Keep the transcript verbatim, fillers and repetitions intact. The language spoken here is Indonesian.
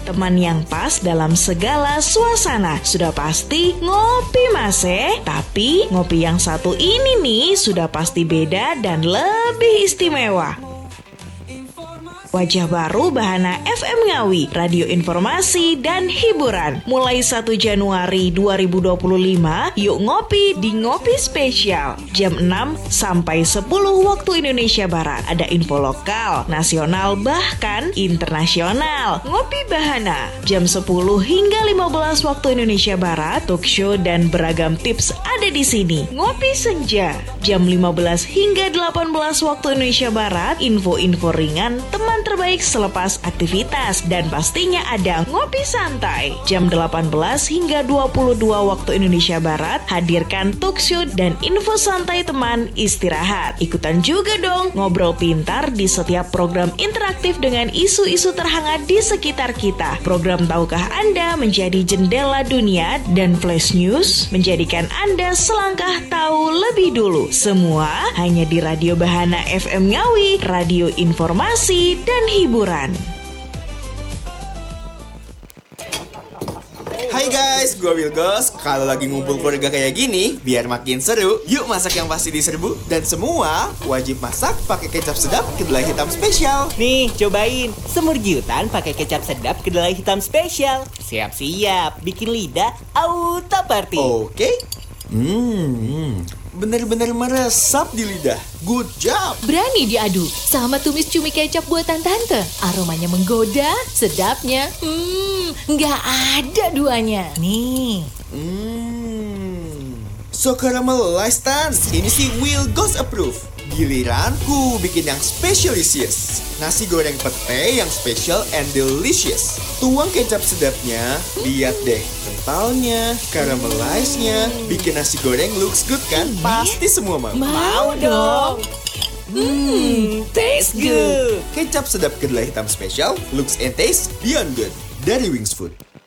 teman yang pas dalam segala suasana. Sudah pasti ngopi Mase, tapi ngopi yang satu ini nih sudah pasti beda dan lebih istimewa. Wajah baru Bahana F M Ngawi, radio informasi dan hiburan. Mulai satu Januari dua ribu dua puluh lima, yuk ngopi di Ngopi Spesial. Jam enam sampai sepuluh waktu Indonesia Barat. Ada info lokal, nasional, bahkan internasional. Ngopi Bahana. Jam sepuluh hingga lima belas waktu Indonesia Barat, talk show dan beragam tips ada di sini. Ngopi Senja. Jam lima belas hingga delapan belas waktu Indonesia Barat, info-info ringan teman terbaik selepas aktivitas, dan pastinya ada Ngopi Santai. Jam delapan belas hingga dua puluh dua waktu Indonesia Barat, hadirkan talk show dan info santai teman istirahat. Ikutan juga dong ngobrol pintar di setiap program interaktif dengan isu-isu terhangat di sekitar kita. Program Tahukah Anda menjadi jendela dunia, dan Flash News menjadikan Anda selangkah tahu lebih dulu. Semua hanya di Radio Bahana F M Ngawi, radio informasi dan hiburan. Hai guys, gue Wilgos. Kalau lagi ngumpul keluarga kayak gini, biar makin seru, yuk masak yang pasti diserbu. Dan semua wajib masak pakai kecap sedap kedelai hitam spesial. Nih, cobain semur giutan pakai kecap sedap kedelai hitam spesial. Siap-siap, bikin lidah auto party. Oke. Hmm, bener-bener meresap di lidah. Good job. Berani diadu sama tumis cumi kecap buatan tante. Aromanya menggoda, sedapnya Hmm, nggak ada duanya. Nih. Hmm, so caramelized Tan. Ini sih Wilgos approve. Giliranku bikin yang specialisius. Nasi goreng pete yang special and delicious. Tuang kecap sedapnya, lihat deh kentalnya, caramelized-nya, bikin nasi goreng looks good kan? Pasti semua mau. Mau dong. Hmm, taste good. Kecap sedap kedelai hitam spesial, looks and taste beyond good. Dari Wings Food.